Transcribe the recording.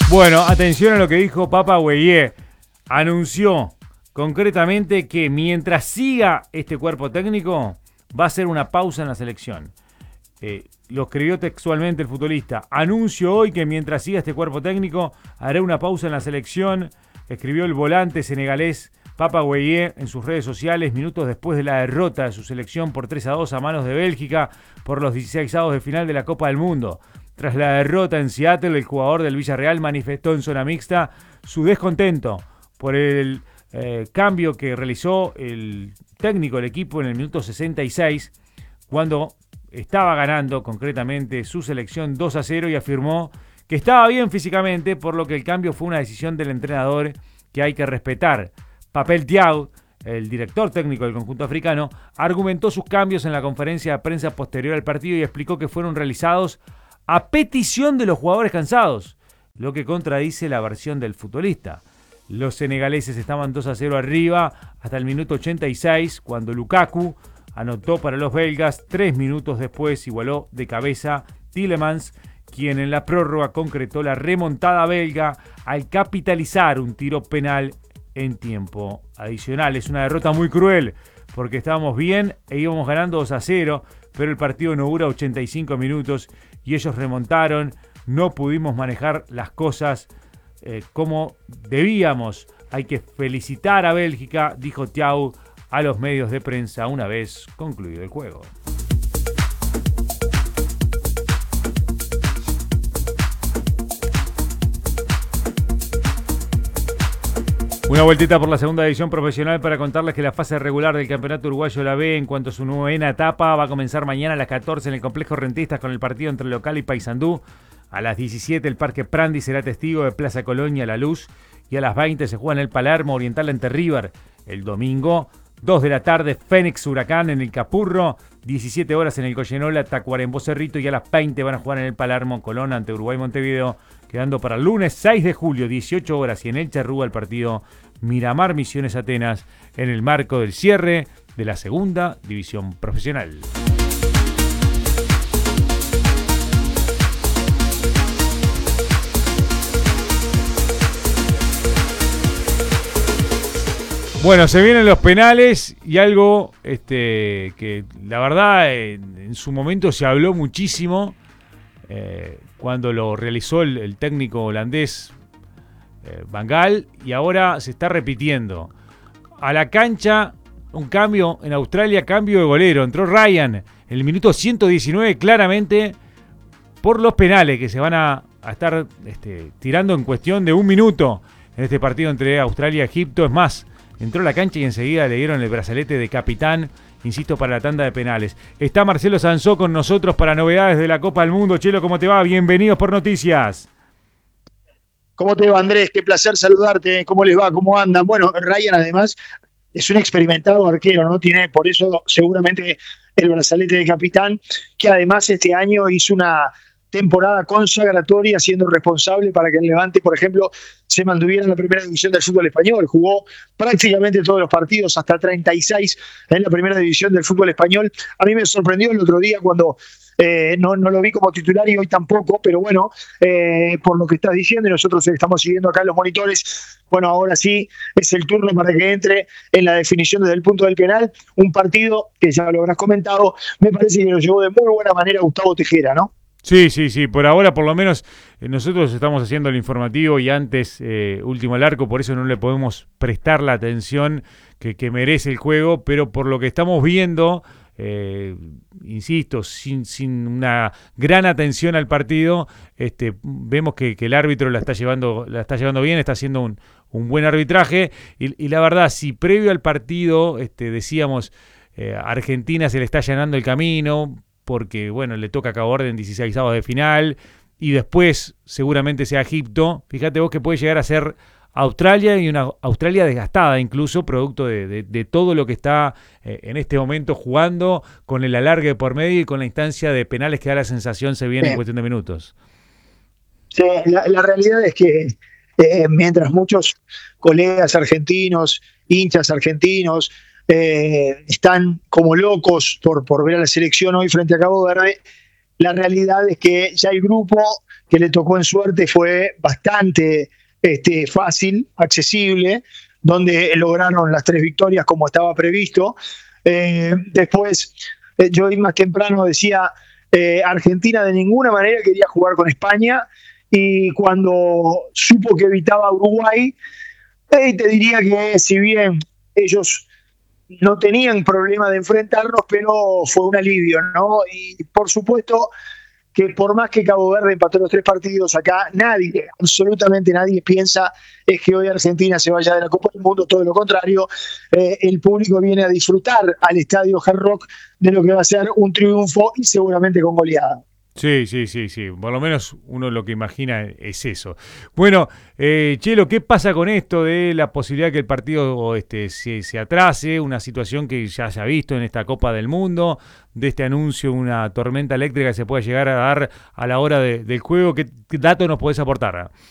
Bueno, atención a lo que dijo Papa Gueye. Anunció concretamente que mientras siga este cuerpo técnico, va a ser una pausa en la selección. Lo escribió textualmente el futbolista. Anuncio hoy que mientras siga este cuerpo técnico, haré una pausa en la selección. Escribió el volante senegalés Papa Gueye en sus redes sociales minutos después de la derrota de su selección por 3-2 a manos de Bélgica por los 16avos de final de la Copa del Mundo. Tras la derrota en Seattle, el jugador del Villarreal manifestó en zona mixta su descontento por el cambio que realizó el técnico del equipo en el minuto 66, cuando estaba ganando concretamente su selección 2-0, y afirmó que estaba bien físicamente, por lo que el cambio fue una decisión del entrenador que hay que respetar. Papel Diaw, el director técnico del conjunto africano, argumentó sus cambios en la conferencia de prensa posterior al partido y explicó que fueron realizados a petición de los jugadores cansados, lo que contradice la versión del futbolista. Los senegaleses estaban 2-0 arriba hasta el minuto 86, cuando Lukaku anotó para los belgas. 3 minutos después igualó de cabeza Tielemans, quien en la prórroga concretó la remontada belga al capitalizar un tiro penal en tiempo adicional. Es una derrota muy cruel, porque estábamos bien e íbamos ganando 2-0, pero el partido no dura 85 minutos y ellos remontaron. No pudimos manejar las cosas como debíamos. Hay que felicitar a Bélgica, dijo Thiaw a los medios de prensa una vez concluido el juego. Una vueltita por la segunda división profesional para contarles que la fase regular del campeonato uruguayo la B, en cuanto a su novena etapa, va a comenzar mañana a las 14 en el Complejo Rentistas con el partido entre Local y Paysandú. A las 17 el Parque Prandi será testigo de Plaza Colonia La Luz, y a las 20 se juega en el Palermo Oriental ante River. El domingo, 2 de la tarde, Fénix Huracán en el Capurro, 17 horas en el Goyenola, Tacuarembó Cerrito, y a las 20 van a jugar en el Palermo Colón ante Uruguay Montevideo, quedando para el lunes 6 de julio, 18 horas, y en el Charrúa el partido Miramar Misiones Atenas en el marco del cierre de la segunda división profesional. Bueno, se vienen los penales y algo que la verdad en su momento se habló muchísimo cuando lo realizó el técnico holandés Van Gaal, y ahora se está repitiendo. A la cancha, un cambio en Australia, cambio de golero. Entró Ryan en el minuto 119 claramente por los penales que se van a estar tirando en cuestión de un minuto en este partido entre Australia y Egipto. Es más, entró a la cancha y enseguida le dieron el brazalete de capitán, insisto, para la tanda de penales. Está Marcelo Sansó con nosotros para novedades de la Copa del Mundo. Chelo, ¿cómo te va? Bienvenidos por Noticias. ¿Cómo te va, Andrés? Qué placer saludarte. ¿Cómo les va? ¿Cómo andan? Bueno, Ryan además es un experimentado arquero, ¿no? Tiene por eso seguramente el brazalete de capitán, que además este año hizo una temporada consagratoria siendo responsable para que el Levante, por ejemplo, se mantuviera en la primera división del fútbol español. Jugó prácticamente todos los partidos, hasta 36 en la primera división del fútbol español. A mí me sorprendió el otro día cuando no lo vi como titular, y hoy tampoco, pero bueno, por lo que estás diciendo, y nosotros estamos siguiendo acá en los monitores, bueno, ahora sí es el turno para que entre en la definición desde el punto del penal. Un partido que ya lo habrás comentado, me parece que lo llevó de muy buena manera Gustavo Tejera, ¿no? Sí, por ahora por lo menos nosotros estamos haciendo el informativo y antes último el arco, por eso no le podemos prestar la atención que merece el juego, pero por lo que estamos viendo, insisto, sin una gran atención al partido, vemos que el árbitro la está llevando bien, está haciendo un buen arbitraje, y la verdad, si previo al partido decíamos Argentina se le está allanando el camino, porque bueno, le toca Cabo Verde en 16avos de final, y después seguramente sea Egipto. Fíjate vos que puede llegar a ser Australia, y una Australia desgastada incluso, producto de todo lo que está en este momento jugando, con el alargue por medio y con la instancia de penales que da la sensación se viene en cuestión de minutos. Sí, la realidad es que mientras muchos colegas argentinos, hinchas argentinos, están como locos por ver a la selección hoy frente a Cabo Verde, la realidad es que ya el grupo que le tocó en suerte fue bastante fácil, accesible, donde lograron las 3 victorias como estaba previsto. Después, yo hoy más temprano decía, Argentina de ninguna manera quería jugar con España, y cuando supo que evitaba Uruguay, te diría que si bien ellos no tenían problema de enfrentarnos, pero fue un alivio, ¿no? Y por supuesto que por más que Cabo Verde empató los 3 partidos, acá nadie, absolutamente nadie piensa es que hoy Argentina se vaya de la Copa del Mundo, todo lo contrario. El público viene a disfrutar al estadio Hard Rock de lo que va a ser un triunfo, y seguramente con goleada. Sí, sí, sí, sí. Por lo menos uno lo que imagina es eso. Bueno, Chelo, ¿qué pasa con esto de la posibilidad que el partido se atrase? Una situación que ya se ha visto en esta Copa del Mundo, de este anuncio, una tormenta eléctrica que se puede llegar a dar a la hora del juego. ¿Qué dato nos podés aportar?